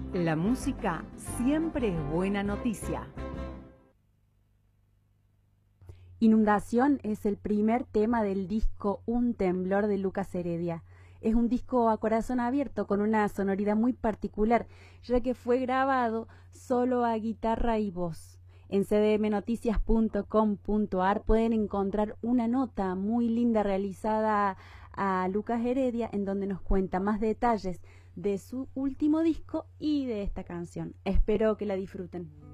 La música siempre es buena noticia. Inundación es el primer tema del disco Un temblor de Lucas Heredia. Es un disco a corazón abierto con una sonoridad muy particular, ya que fue grabado solo a guitarra y voz. En cdmnoticias.com.ar pueden encontrar una nota muy linda realizada a Lucas Heredia en donde nos cuenta más detalles de su último disco y de esta canción. Espero que la disfruten.